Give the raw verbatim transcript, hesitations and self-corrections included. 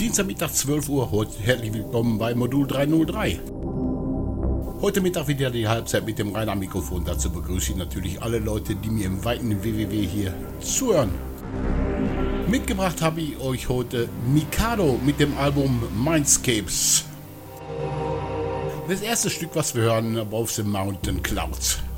Dienstagmittag zwölf Uhr. Heute herzlich willkommen bei Modul dreihundertdrei. Heute Mittag wieder die Halbzeit mit dem Rainer Mikrofon. Dazu begrüße ich natürlich alle Leute, die mir im weiten W W W hier zuhören. Mitgebracht habe ich euch heute Mikado mit dem Album Mindscapes. Das erste Stück, was wir hören, Above the Mountain Clouds.